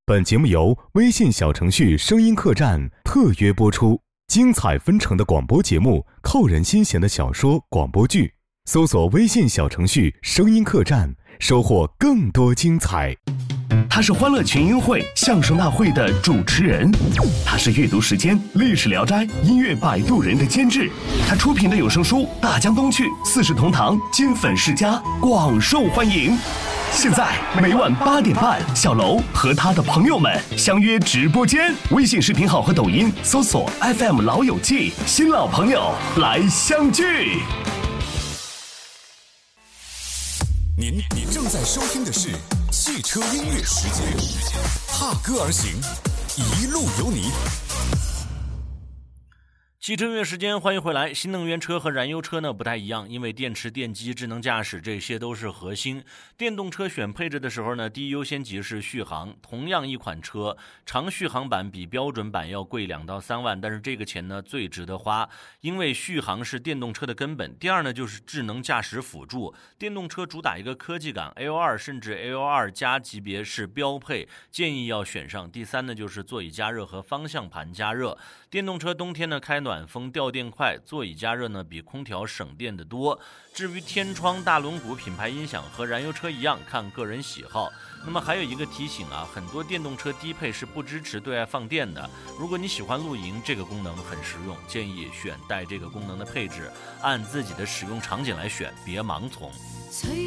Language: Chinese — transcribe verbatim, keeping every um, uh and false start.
本节目由微信小程序声音客栈特约播出，精彩纷呈的广播节目，扣人心弦的小说广播剧，搜索微信小程序声音客栈，收获更多精彩。 他是欢乐群英会相声大会的主持人，他是阅读时间历史聊斋音乐摆渡人的监制，他出品的有声书《大江东去》四世同堂金粉世家广受欢迎。现在每晚八点半，小楼和他的朋友们相约直播间，微信视频号和抖音搜索 F M 老友记，新老朋友来相聚。 您你正在收听的是汽车音乐时间，踏歌而行，一路有你。 汽车音乐时间，欢迎回来。新能源车和燃油车呢不太一样，因为电池、电机、智能驾驶这些都是核心。电动车选配置的时候呢，第一优先级是续航。同样一款车，长续航版比标准版要贵两到三万，但是这个钱呢最值得花，因为续航是电动车的根本。第二呢就是智能驾驶辅助，电动车主打一个科技感 ，A L 二 甚至 A L 二 加级别是标配，建议要选上。第三呢就是座椅加热和方向盘加热。电动车冬天呢开暖风掉电快，座椅加热呢比空调省电的多。至于天窗、大轮毂、品牌音响和燃油车一样，看个人喜好。那么还有一个提醒啊，很多电动车低配是不支持对外放电的。如果你喜欢露营，这个功能很实用，建议选带这个功能的配置，按自己的使用场景来选，别盲从。